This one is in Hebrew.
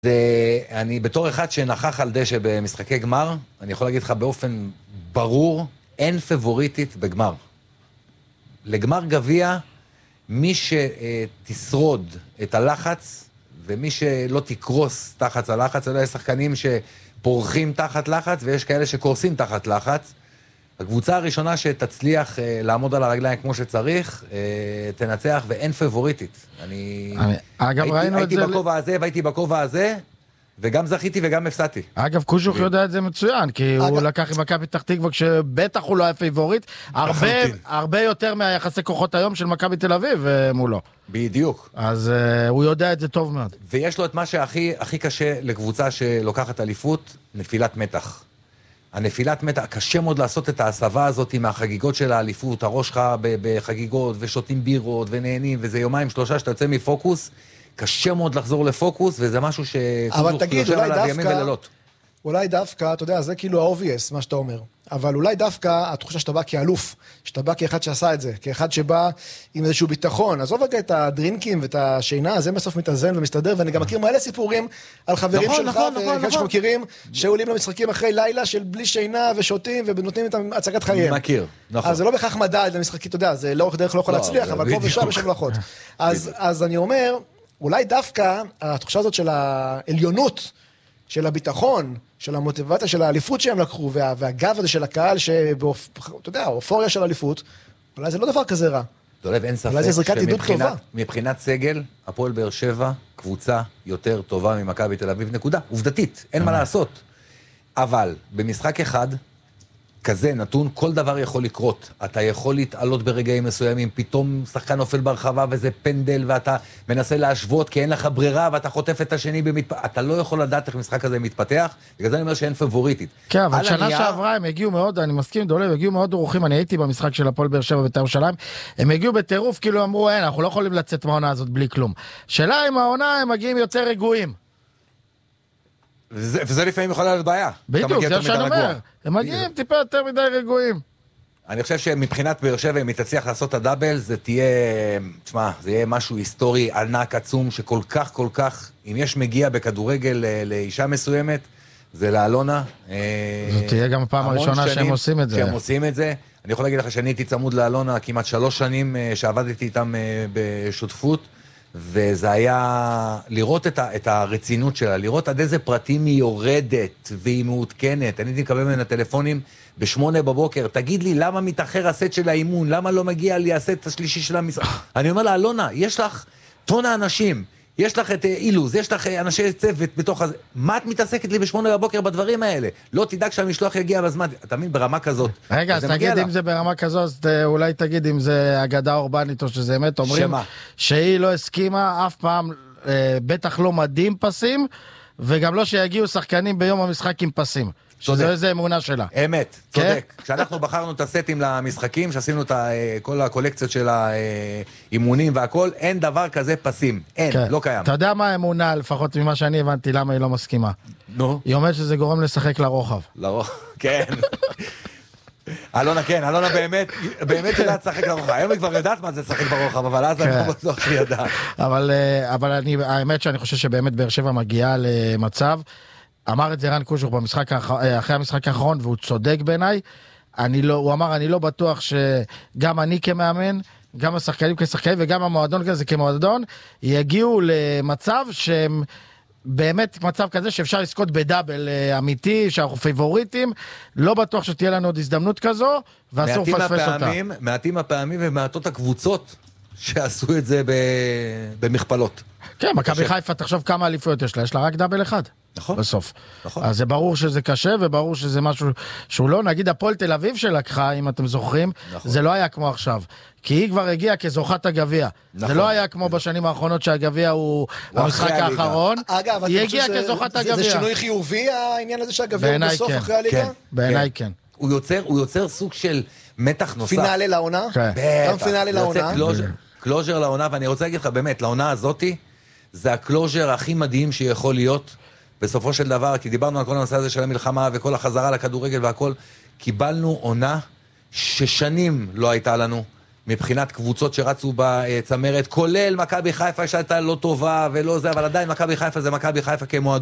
אני בתור אחד שנכח על דשא במשחקי גמר, אני יכול להגיד לך באופן ברור, אין פבוריטית בגמר. לגמר גביע, מי שתשרוד את הלחץ, ומי שלא תקרוס תחת הלחץ, אלה שחקנים שפורחים תחת לחץ, ויש כאלה שקורסים תחת לחץ. הקבוצה הראשונה שתצליח לעמוד על הרגליים כמו שצריך, תנצח, ואין פבוריטית. הייתי בכובע הזה, והייתי בכובע הזה, וגם זכיתי וגם הפסדתי. אגב, קושוך יודע את זה מצוין, כי הוא לקח עם מכבי פתח תקווה, כשבטח הוא לא היה פייבוריט, הרבה יותר מהיחסי כוחות היום של מכבי תל אביב מולו. בדיוק. אז הוא יודע את זה טוב מאוד. ויש לו את מה שהכי קשה לקבוצה שלוקחת אליפות, נפילת מתח. הנפילת מתח, קשה מאוד לעשות את ההסבה הזאת מהחגיגות של האליפות, הראש שלך בחגיגות ושותים בירות ונהנים, וזה יומיים שלושה שאתה יוצא מפוקוס, קשה מאוד לחזור לפוקוס, וזה משהו אבל תגיד, אולי דווקא, אתה יודע, זה כאילו ה-obvious, מה שאתה אומר. אבל אולי דווקא התחושה שאתה בא כאלוף, שאתה בא כאחד שעשה את זה, כאחד שבא עם איזשהו ביטחון. עזוב רגע את הדרינקים ואת השינה, זה בסוף מתאזן ומסתדר, ואני גם מכיר מלא סיפורים על חברים שלך, וכאלה שאנחנו מכירים, שעולים למשחקים אחרי לילה של בלי שינה ושותים, ונותנים את הצגת חייהם. מכיר, נכון. אז זה לא בכך מדד למשחקים, אתה יודע, זה לאורך דרך לא יכול להצליח, אבל פה ושם יש המלאכות. אז אני אומר, אולי דווקא התחושה הזאת של העליונות, של הביטחון, של המוטיבציה, של האליפות שהם לקחו, והגב הזה של הקהל, אתה יודע, האופוריה של האליפות, אולי זה לא דבר כזה רע. דולב, אין ספק אולי זה זריקת עידוד טובה. מבחינת סגל, הפועל באר שבע, קבוצה יותר טובה ממכבי תל אביב, נקודה. עובדתית, אין מה לעשות. אבל במשחק אחד, כזה נתון, כל דבר יכול לקרות. אתה יכול להתעלות ברגעים מסוימים, פתאום שחקן נופל ברחבה וזה פנדל, ואתה מנסה להשוות כי אין לך ברירה, ואתה חוטף את השני אתה לא יכול לדעת איך משחק הזה מתפתח, בגלל זה אני אומר שאין פבוריטית. כן, אבל שנה שעברה הם הגיעו מאוד, אני מסכים דולב, הגיעו מאוד דרוכים, אני הייתי במשחק של הפועל באר שבע בית"ר ירושלים, הם הגיעו בטירוף, כאילו אמרו, אין, אנחנו לא יכולים לצאת מהעונה הזאת בלי כלום. שאלה עם העונה, הם מגיעים יותר רגועים. וזה לפעמים יכול להיות בעיה. בדיוק, זה שאני אומר. הם מגיעים טיפה יותר מדי רגועים. אני חושב שמבחינת באר שבע, אם היא תצליח לעשות את הדאבל, זה יהיה משהו היסטורי ענק עצום, שכל כך, אם יש מגיע בכדורגל לאישה מסוימת, זה לאלונה. זאת תהיה גם הפעם הראשונה שהם עושים את זה. שהם עושים את זה. אני יכול להגיד לך שאני הייתי צמוד לאלונה כמעט 3 שנים שעבדתי איתם בשותפות, וזה היה לראות את הרצינות שלה, לראות עד איזה פרטים היא יורדת והיא מעודכנת. אני הייתי מקבל ממנה טלפונים ב8 בבוקר, תגיד לי למה מתאחר הסט של האימון, למה לא מגיע לי הסט השלישי של המשחק. אני אומר לה, אלונה, יש לך טון האנשים, יש לך את אילוז, יש לך אנשי צוות בתוך הזה, מה את מתעסקת לי ב8 בבוקר בדברים האלה? לא תדאג שהמשלוח יגיע בזמן, אתה מבין, ברמה כזאת. רגע, אז תגיד אם זה ברמה כזאת, אולי תגיד אם זה אגדה אורבנית או שזה אמת, אומרים שהיא לא הסכימה אף פעם, בטח לא מדים פסים, וגם לא שיגיעו שחקנים ביום המשחק עם פסים. שזו איזה אמונה שלה. אמת, צודק. כשאנחנו בחרנו את הסטים למשחקים, שעשינו את כל הקולקציות של האימונים והכל, אין דבר כזה פסים. אין, לא קיים. אתה יודע מה האמונה, לפחות ממה שאני הבנתי, למה היא לא מסכימה? נו. היא אומרת שזה גורם לשחק לרוחב. לרוחב, כן. אלונה, כן, אלונה באמת יודעת לשחק לרוחב. היום היא כבר יודעת מה זה לשחק ברוחב, אבל אז אני לא בטוח שהיא יודעת. אבל האמת שאני חושב שבאמת באר שבע מגיעה למצב, אמר את זה רן קושוך אחרי המשחק האחרון, והוא צודק בעיניי. הוא אמר, אני לא בטוח שגם אני כמאמן, גם השחקנים כשחקנים וגם המועדון כזה כמועדון, יגיעו למצב שהם באמת מצב כזה שאפשר לזכות בדאבל אמיתי, שאנחנו פייבוריטים. לא בטוח שתהיה לנו עוד הזדמנות כזו, ואסור פספס אותה. מעטים הפעמים ומעטות הקבוצות שעשו את זה במכפלות. כן, מכבי חיפה, תחשוב כמה אליפויות יש לה, יש לה רק דאבל אחד. נכון. בסוף. נכון. אז זה ברור שזה קשה, וברור שזה משהו שהוא לא, נגיד הפועל תל אביב שלקחה, אם אתם זוכרים, נכון. זה לא היה כמו עכשיו. כי היא כבר הגיעה כזוכת הגביע. נכון. זה לא היה כמו בשנים האחרונות שהגביע הוא המשחק האחרון. אגב, היא הגיעה כזוכת הגביע. זה שינוי חיובי העניין הזה שהגביע הוא בסוף אחרי הליגה? בעיניי כן. הוא יוצר סוג של מתח נוסף. פינאלי לעונה? גם פינאלי לעונה. קלוז'ר לעונה, ואני רוצה להגיד לך באמת, לעונה הזאתי, זה הקלוז'ר הכי מדהים שיכול להיות בסופו של דבר, כי דיברנו על כל הנושא הזה של המלחמה וכל החזרה לכדורגל והכל, קיבלנו עונה ששנים לא הייתה לנו, מבחינת קבוצות שרצו בצמרת, כולל מכבי חיפה שהייתה לא טובה ולא זה, אבל עדיין מכבי חיפה זה מכבי חיפה כמועדון.